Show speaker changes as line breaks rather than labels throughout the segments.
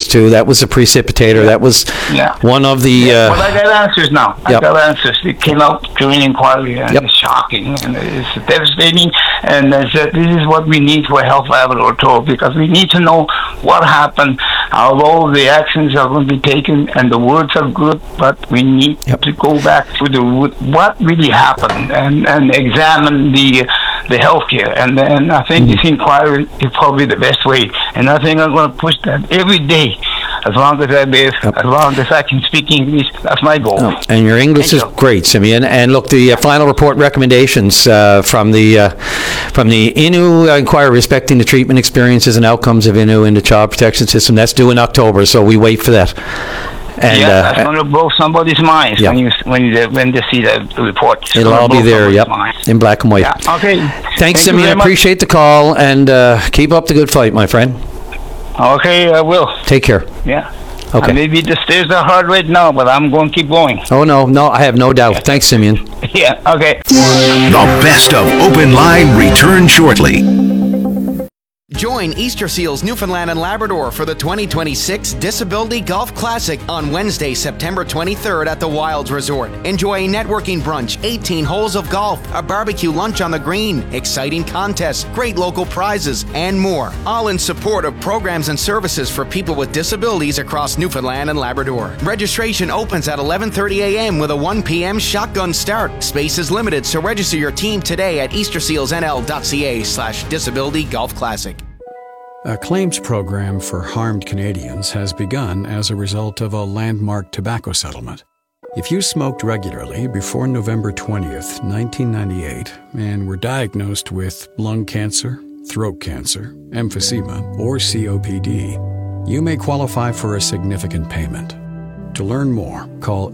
too. That was a precipitator. That was one of the...
Well, I got answers now. I got answers. It came out during inquiry, and it's shocking, and it's devastating, and this is what we need for Health Labrador tool, because we need to know what happened, although the actions are going to be taken, and the words are good, but we need to go back to the root, what really happened, and examine the healthcare, and I think this inquiry is probably the best way, and I think I'm going to push that every day, as long as I live, as long as I can speak English. That's my goal.
And your English is great, Simeon. And look, the final report recommendations from the Innu inquiry respecting the treatment experiences and outcomes of Innu in the child protection system, that's due in October, so we wait for that. And,
that's going to blow somebody's minds when they see the report.
It'll all be there, in black and white.
Yeah. Okay.
Thanks, Simeon. Appreciate the call, and keep up the good fight, my friend.
Okay, I will.
Take care.
Yeah.
Okay.
Maybe the stairs are hard right now, but I'm going to keep going.
Oh, no, I have no doubt. Thanks, Simeon.
Yeah, okay.
The best of Open Line returns shortly.
Join Easter Seals Newfoundland and Labrador for the 2026 Disability Golf Classic on Wednesday, September 23rd at the Wilds Resort. Enjoy a networking brunch, 18 holes of golf, a barbecue lunch on the green, exciting contests, great local prizes, and more. All in support of programs and services for people with disabilities across Newfoundland and Labrador. Registration opens at 11:30 a.m. with a 1 p.m. shotgun start. Space is limited, so register your team today at eastersealsnl.ca/disability golf classic.
A claims program for harmed Canadians has begun as a result of a landmark tobacco settlement. If you smoked regularly before November 20th, 1998, and were diagnosed with lung cancer, throat cancer, emphysema, or COPD, you may qualify for a significant payment. To learn more, call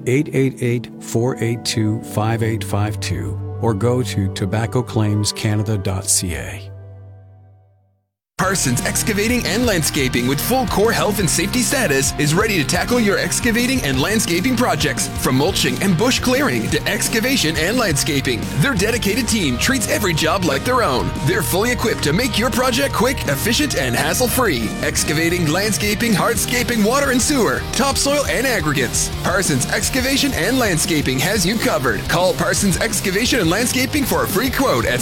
888-482-5852 or go to tobaccoclaimscanada.ca.
Parsons Excavating and Landscaping, with full core health and safety status, is ready to tackle your excavating and landscaping projects. From mulching and bush clearing to excavation and landscaping, their dedicated team treats every job like their own. They're fully equipped to make your project quick, efficient, and hassle-free. Excavating, landscaping, hardscaping, water and sewer, topsoil, and aggregates. Parsons Excavation and Landscaping has you covered. Call Parsons Excavation and Landscaping for a free quote at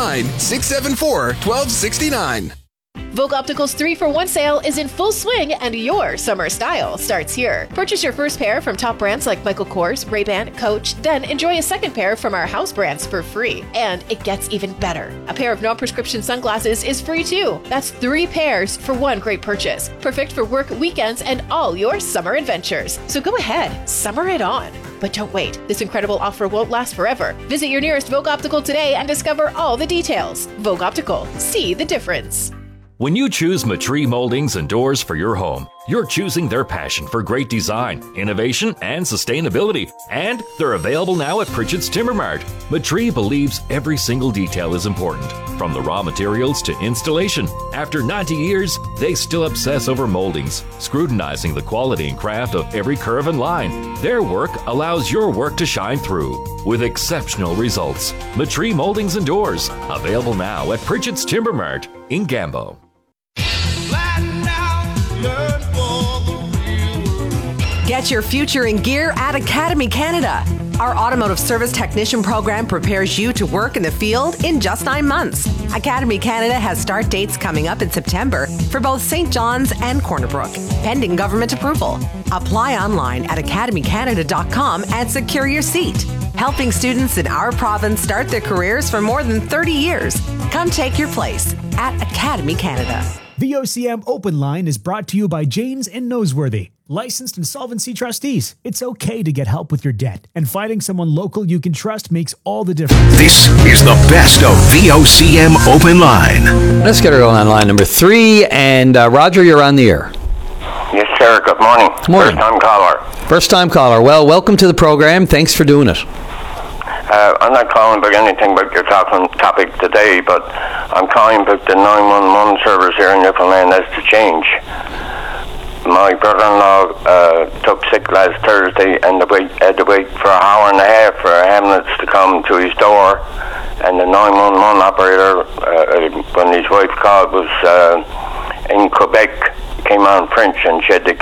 709-674-1269.
Vogue Optical's 3-for-1 sale is in full swing, and your summer style starts here. Purchase your first pair from top brands like Michael Kors, Ray-Ban, Coach, then enjoy a second pair from our house brands for free. And it gets even better. A pair of non-prescription sunglasses is free too. That's 3 pairs for one great purchase. Perfect for work, weekends, and all your summer adventures. So go ahead, summer it on. But don't wait. This incredible offer won't last forever. Visit your nearest Vogue Optical today and discover all the details. Vogue Optical. See the difference.
When you choose Matree Moldings and Doors for your home, you're choosing their passion for great design, innovation, and sustainability. And they're available now at Pritchett's Timber Mart. Matree believes every single detail is important, from the raw materials to installation. After 90 years, they still obsess over moldings, scrutinizing the quality and craft of every curve and line. Their work allows your work to shine through with exceptional results. Matree Moldings and Doors, available now at Pritchett's Timber Mart in Gambo.
Get your future in gear at Academy Canada. Our automotive service technician program prepares you to work in the field in just 9 months. Academy Canada has start dates coming up in September for both St. John's and Corner Brook, pending government approval. Apply online at academycanada.com and secure your seat. Helping students in our province start their careers for more than 30 years. Come take your place at Academy Canada.
VOCM Open Line is brought to you by Janes and Noseworthy, licensed insolvency trustees. It's okay to get help with your debt, and finding someone local you can trust makes all the difference.
This is the best of VOCM Open Line.
Let's get her on line number 3, and Roger, you're on the air.
Yes, sir. Good morning.
Good morning.
First-time caller.
First-time caller. Well, welcome to the program. Thanks for doing it.
I'm not calling about anything about your topic today, but I'm calling about the 911 service here in Newfoundland as to change. My brother-in-law took sick last Thursday and had to wait for an hour and a half for an ambulance to come to his door, and the 911 operator, when his wife called, was in Quebec, came on French, and she had to